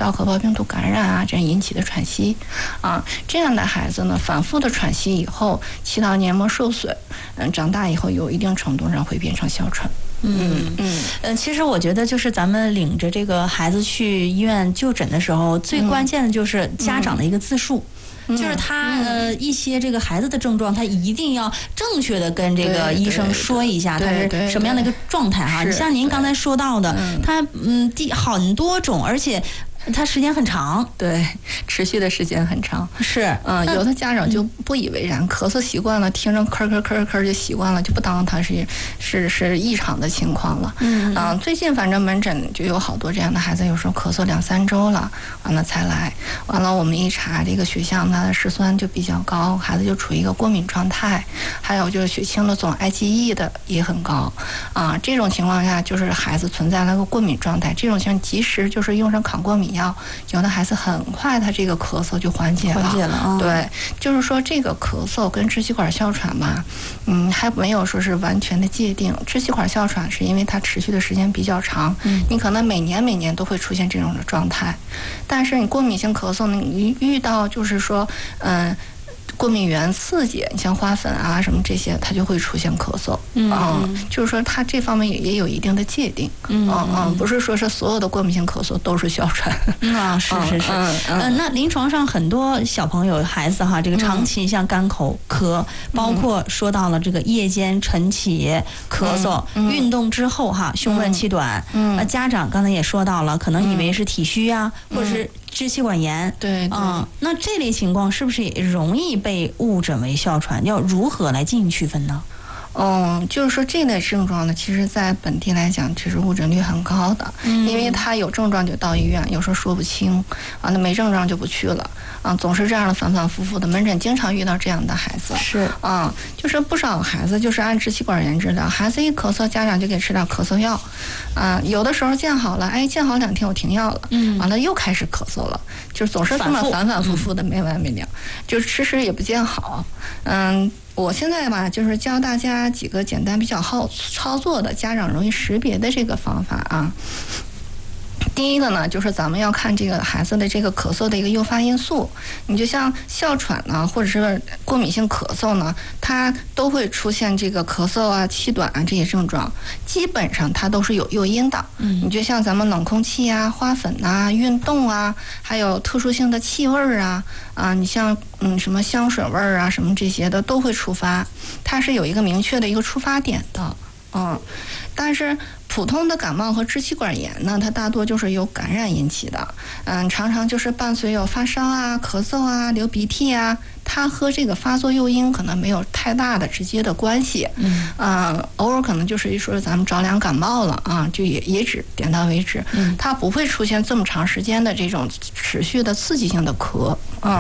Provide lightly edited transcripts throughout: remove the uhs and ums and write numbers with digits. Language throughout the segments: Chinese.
道合胞病毒感染啊这样引起的喘息啊。这样的孩子呢，反复的喘息以后，气道黏膜受损，长大以后有一定程度上会变成哮喘。 其实我觉得就是咱们领着这个孩子去医院就诊的时候，最关键的就是家长的一个自述。就是他一些这个孩子的症状，他一定要正确的跟这个医生说一下他是什么样的一个状态哈。你像您刚才说到的，他很多种，而且它时间很长， 对，持续的时间很长。 是， 有的家长就不以为然，咳嗽习惯了，听着咳咳咳咳就习惯了，就不当它是异常的情况了。最近反正门诊就有好多这样的孩子，有时候咳嗽2-3周了，完了才来，完了我们一查这个血象，他的嗜酸就比较高，孩子就处于一个过敏状态，还有就是血清的总 IgE 的也很高这种情况下就是孩子存在了个过敏状态，这种情况及时就是用上抗过敏药，有的孩子很快他这个咳嗽就缓解了。对，就是说这个咳嗽跟支气管哮喘吧，还没有说是完全的界定。支气管哮喘是因为它持续的时间比较长，你可能每年都会出现这种的状态，但是你过敏性咳嗽呢，你遇到就是说过敏原刺激，你像花粉啊什么这些，它就会出现咳嗽。就是说它这方面也有一定的界定。不是说是所有的过敏性咳嗽都是哮喘。 是。那临床上很多小朋友孩子哈，这个长期像干口咳，包括说到了这个夜间晨起咳嗽，运动之后哈胸闷气短，家长刚才也说到了，可能以为是体虚啊，或者是支气管炎。 对。 那这类情况是不是也容易被误诊为哮喘？要如何来进行区分呢？ 就是说这类症状呢，其实在本地来讲，其实误诊率很高的，因为他有症状就到医院，有时候说不清那没症状就不去了总是这样的反反复复的，门诊经常遇到这样的孩子。 是就是不少孩子就是按支气管炎治疗，孩子一咳嗽，家长就给吃点咳嗽药有的时候见好了，见好2天我停药了，完了又开始咳嗽了，就总是这么反反复复的没完没了，就是迟也不见好。我现在吧，就是教大家几个简单比较好操作的家长容易识别的这个方法第一个呢，就是咱们要看这个孩子的这个咳嗽的一个诱发因素。你就像哮喘呢，或者是过敏性咳嗽呢，它都会出现这个咳嗽啊、气短啊这些症状，基本上它都是有诱因的。你就像咱们冷空气啊、花粉啊、运动啊，还有特殊性的气味啊，你像什么香水味啊什么这些的都会触发，它是有一个明确的一个出发点的。但是普通的感冒和支气管炎呢，它大多就是由感染引起的，常常就是伴随有发烧啊、咳嗽啊、流鼻涕啊，它和这个发作诱因可能没有太大的直接的关系。偶尔可能就是说咱们着凉感冒了就也只点到为止，它不会出现这么长时间的这种持续的刺激性的咳。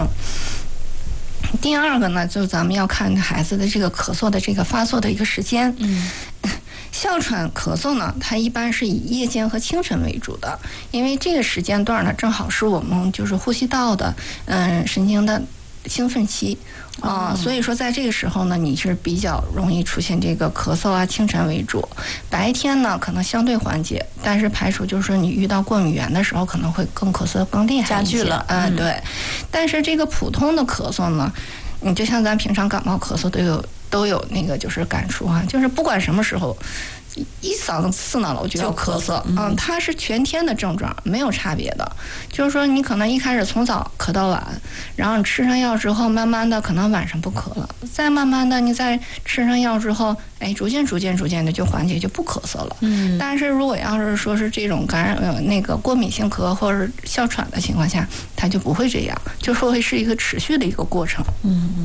第二个呢，就是咱们要看孩子的这个咳嗽的这个发作的一个时间。哮喘咳嗽呢，它一般是以夜间和清晨为主的，因为这个时间段呢，正好是我们就是呼吸道的神经的兴奋期所以说在这个时候呢，你是比较容易出现这个咳嗽啊，清晨为主。白天呢可能相对缓解，但是排除就是说你遇到过敏源的时候可能会更咳嗽更厉害一些， 加剧了。 对。但是这个普通的咳嗽呢，你就像咱平常感冒咳嗽都有那个就是感触就是不管什么时候一嗓子刺挠了我就要咳嗽，它是全天的症状，没有差别的。就是说你可能一开始从早咳到晚，然后你吃上药之后，慢慢的可能晚上不咳了，再慢慢的你再吃上药之后，逐渐的就缓解，就不咳嗽了。但是如果要是说是这种感染那个过敏性咳或者哮喘的情况下，它就不会这样，就说会是一个持续的一个过程。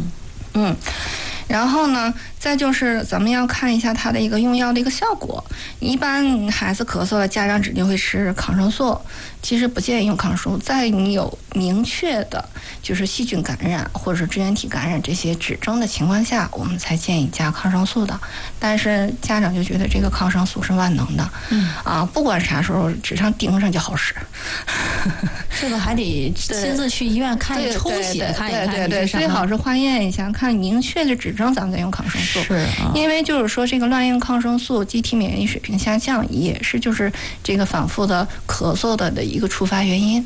然后呢，再就是咱们要看一下它的一个用药的一个效果。一般孩子咳嗽，家长指定会吃抗生素，其实不建议用抗生素。在你有明确的就是细菌感染或者是支原体感染这些指征的情况下，我们才建议加抗生素的。但是家长就觉得这个抗生素是万能的，不管啥时候只上盯上就好使。 这个还得亲自去医院看一抽血看一看， 对，最好是化验一下，看明确的指征，咱们再用抗生素。因为就是说这个乱用抗生素，机体免疫水平下降，也是就是这个反复的咳嗽的一个触发原因。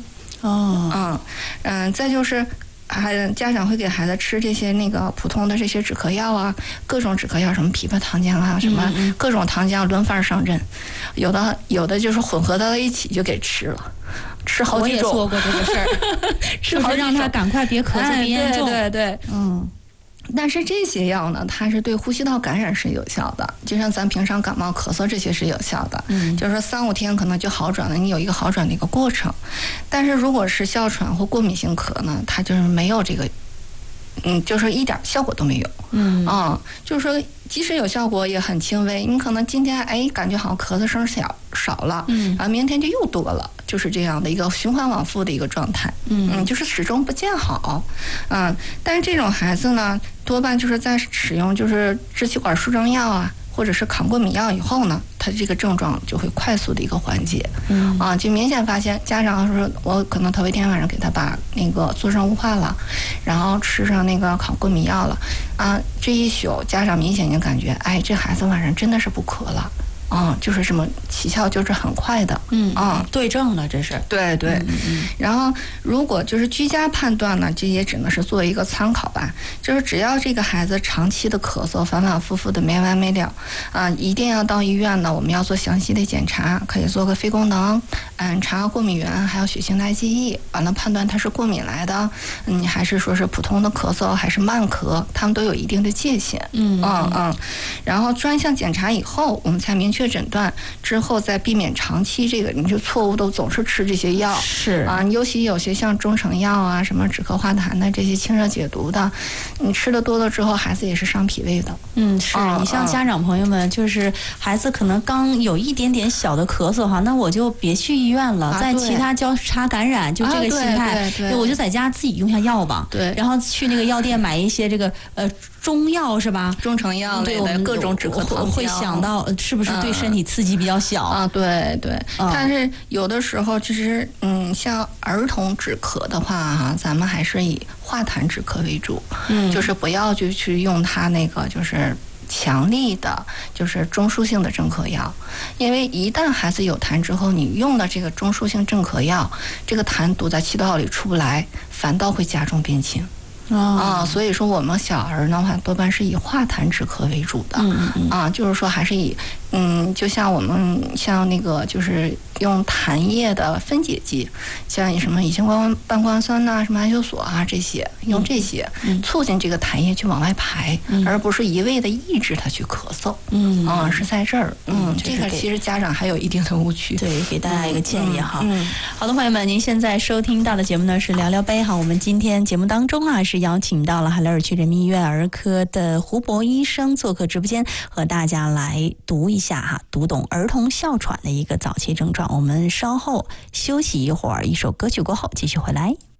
再就是家长会给孩子吃这些那个普通的这些止咳药啊，各种止咳药，什么枇杷糖浆啊，什么各种糖浆轮番上阵，有的就是混合到一起就给吃了。吃好几种， 我也做过这个事儿，就是让他赶快别咳嗽别严重。 对，但是这些药呢，它是对呼吸道感染是有效的，就像咱平常感冒、咳嗽这些是有效的。就是说3-5天可能就好转了，你有一个好转的一个过程。但是如果是哮喘或过敏性咳呢，它就是没有这个，就是一点效果都没有。就是说即使有效果也很轻微，你可能今天感觉好像咳嗽声少了，然后明天就又多了，就是这样的一个循环往复的一个状态。就是始终不见好。但是这种孩子呢，多半就是在使用就是支气管舒张药啊，或者是抗过敏药以后呢，他这个症状就会快速的一个缓解。就明显发现家长说，我可能头一天晚上给他把那个做上雾化了，然后吃上那个抗过敏药了，这一宿家长明显就感觉，这孩子晚上真的是不咳了。就是这么起效就是很快的。 对症了，这是。 对。然后如果就是居家判断呢，这也只能是做一个参考吧。就是只要这个孩子长期的咳嗽，反反复复的没完没了，一定要到医院呢，我们要做详细的检查，可以做个肺功能，查过敏源，还有血清的 IgE， 完了判断它是过敏来的，还是说是普通的咳嗽，还是慢咳，他们都有一定的界限。然后专项检查以后，我们才明确诊断，之后再避免长期这个你就错误都总是吃这些药。 是尤其有些像中成药啊，什么止咳化痰的这些清热解毒的，你吃的多了之后，孩子也是伤脾胃的。 是你像家长朋友们，就是孩子可能刚有一点点小的咳嗽哈，那我就别去医院了，在其他交叉感染，就这个心态，我就在家自己用下药吧。 对， 然后去那个药店买一些这个中药是吧？ 中成药类的各种止咳糖浆， 会想到是不是对身体刺激比较小对。但是有的时候其实像儿童止咳的话咱们还是以化痰止咳为主。就是不要就去用它那个就是强力的就是中枢性的镇咳药，因为一旦孩子有痰之后，你用的这个中枢性镇咳药，这个痰堵在气道里出不来，反倒会加重病情。所以说我们小儿的话多半是以化痰止咳为主的。就是说还是以就像我们像那个就是用痰液的分解剂，像什么乙酰半胱氨酸呐、什么氨溴索这些，用这些促进这个痰液去往外排，而不是一味的抑制它去咳嗽。是在这儿。这个其实家长还有一定的误区。 对，给大家一个建议哈。好的，朋友们，您现在收听到的节目呢是聊聊杯哈。我们今天节目当中是邀请到了海勒尔区人民医院儿科的胡博医生做客直播间，和大家来读懂儿童哮喘的一个早期症状。我们稍后休息一会儿，一首歌曲过后继续回来。